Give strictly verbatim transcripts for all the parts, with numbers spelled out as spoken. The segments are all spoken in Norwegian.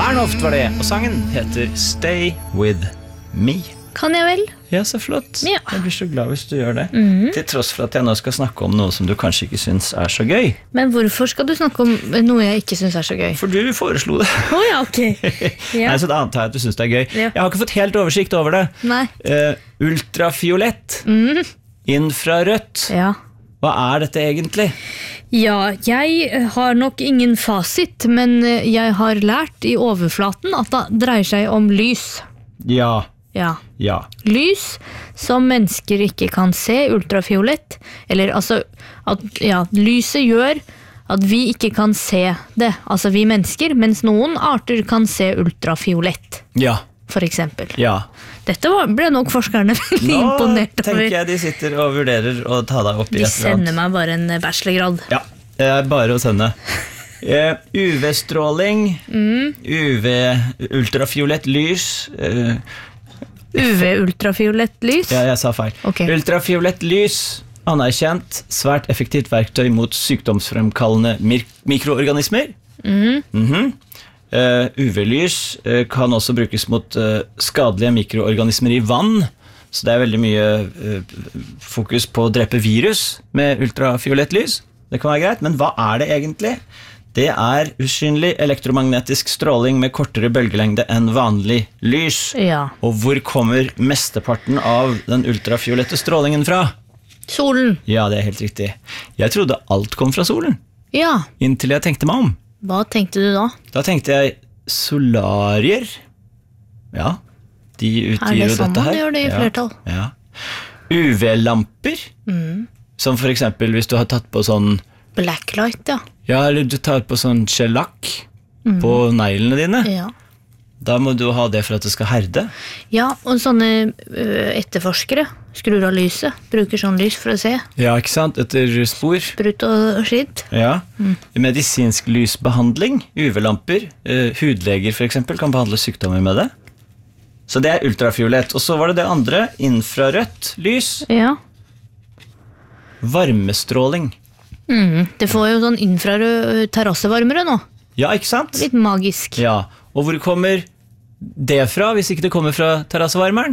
Bernhoft var det, og sangen heter Stay With Me. Kan jeg vel? Ja, så flott. Ja. Jeg blir så glad hvis du gjør det. Mm-hmm. Til tross for at jeg nå skal snakke om noe som du kanskje ikke synes er så gøy. Men hvorfor skal du snakke om noe jeg ikke synes er så gøy? For du foreslo det. Åh oh, ja, ok. Ja. Nei, så da antar jeg at du synes det er gøy. Ja. Jeg har ikke fått helt oversikt over det. Nei. Uh, ultrafiolett. Mm. Infrarødt. Ja. Hva er dette egentlig? Ja, jeg har nok ingen fasit, men jeg har lært i overflaten at det dreier seg om lys. Ja. Ja. Ja. Lys som mennesker ikke kan se, ultrafiolett, eller altså, at, ja, lyset gjør at vi ikke kan se det, altså vi mennesker, mens noen arter kan se ultrafiolett, Ja. for eksempel. Ja. Dette var, ble nok forskerne veldig Nå imponert over. tenker jeg de sitter og vurderer å ta deg opp i De et eller annet. sender meg bare en bachelorgrad. Ja, det er bare å sende. Uh, U V-stråling, Mm. U V, ultrafiolett lys, uh, U V-ultrafiolett lys? ja, jeg sa feil. Ok. Ultrafiolett lys, anerkjent, svært effektivt verktøy mot sykdomsfremkallende mir- mikroorganismer. Mm. Mhm. Uh, U V-lys uh, kan også brukes mot uh, skadelige mikroorganismer i vann, så det er veldig mye uh, fokus på å drepe virus med ultrafiolett lys. Det kan være greit, men hva er det egentlig? Det er usynlig elektromagnetisk stråling med kortere bølgelengde enn vanlig lys. Ja. Og hvor kommer mesteparten av den ultrafiolette strålingen fra? Solen. Ja, det er helt riktig. Jeg trodde alt kom fra solen, Ja, inntil jeg tenkte meg om. hva tenkte du da? Da tenkte jeg solarier. Ja, de utgir Er det jo sånn dette her. man gjør det i Ja, flertall? Ja. U V-lamper, Mm. som for eksempel hvis du har tatt på sånn, Blacklight, ja. ja, eller du tar på sånn skjellakk på neglene dine, Ja. da må du ha det for at det skal herde. Ja, og sånne ø, etterforskere skrur av lyset, bruker sånn lys for å se, Ja, ikke sant? Etter spor. sprut og skitt. Ja. Medisinsk lysbehandling, U V-lamper, eh, hudleger for eksempel kan behandle sykdommer med det. Så det er ultrafiolett. Og så var det det andre, infrarødt lys, Ja. varmestråling. Mm. Det får jo sånn infrarød terrassevarmere nå. Ja, ikke sant? Litt magisk. Ja, og hvor kommer det fra, hvis ikke det kommer fra terrassevarmeren?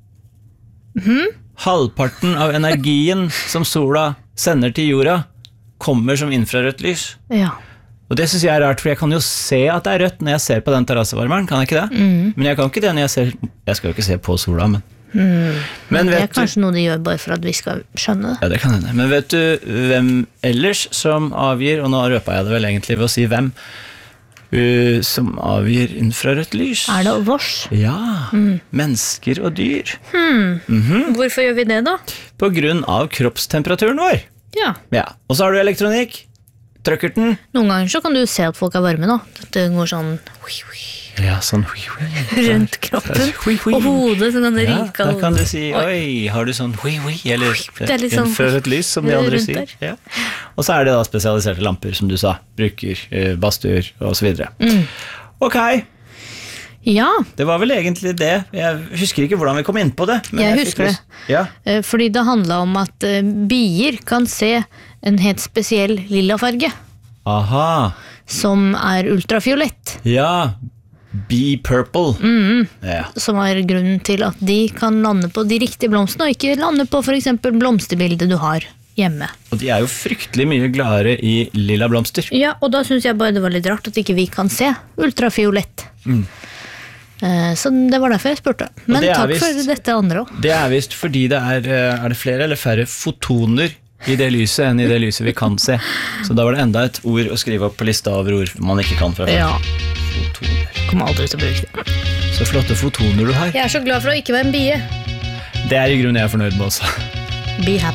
Halvparten av energien som sola sender til jorda, kommer som infrarødt lys. Ja. Og det synes jeg er rart, for jeg kan jo se at det er rødt når jeg ser på den terrassevarmeren, kan jeg ikke det? Men jeg kan ikke det når jeg ser, jeg skal jo ikke se på sola, men... Men Det er vet du, kanskje noe de gjør bare for at vi skal skjønne det. ja, det kan hende. Men vet du hvem ellers som avgir, og nå røpa jeg det vel egentlig ved å si hvem, uh, som avgir infrarødt lys? Er det vårs? Ja, mennesker og dyr. Hvorfor gjør vi det da? På grunn av kroppstemperaturen vår. Ja. Ja, og så har du elektronikk. Trykkerten. Noen ganger så kan du se at folk er varme nå. Det går sånn hui, hui, Ja, sånn. rundt kroppen. Hui, hui. Og hodet så kan det Ja, ryke. da kan du si, oi, har du sånn hui, hui, eller Det er litt sånn infrarødt lys, som de andre rundt sier. der. Ja. Og så er det da spesialiserte lamper, som du sa, bruker, eh, badstuer og så videre. Mm. Ok, Ja, det var vel egentlig det. Jeg husker ikke hvordan vi kom inn på det. men Jeg fikk husker det. lyst- Ja, eh, fordi det handla om at eh, bier kan se en helt spesiell lilla farge, aha, som er ultrafiolett. ja, bee purple. Mm. Ja. Som er grunnen til at de kan lande på de riktige blomstene, og ikke lande på for eksempel blomsterbildet du har hjemme. Og de er jo fryktelig mye gladere i lilla blomster. Ja, og da synes jeg bare det var litt rart at ikke vi kan se ultrafiolett. Eh, Så det var derfor jeg spurte. Men det er takk visst- for dette andre også. Det er visst fordi det er, eh, er det flere eller færre fotoner i det lyset enn i det lyset vi kan se. Så da var det enda et ord å skrive opp på lista over ord man ikke kan fra før. Ja, Fotoner. kommer aldri til å bruke det. Så flotte fotoner du har. Jeg er så glad for å ikke være en bie. Det er i grunnen jeg er fornøyd med også. Be happy.